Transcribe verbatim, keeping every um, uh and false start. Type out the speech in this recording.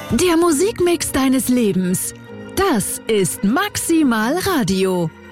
Der Musikmix deines Lebens. Das ist Maximal Radio.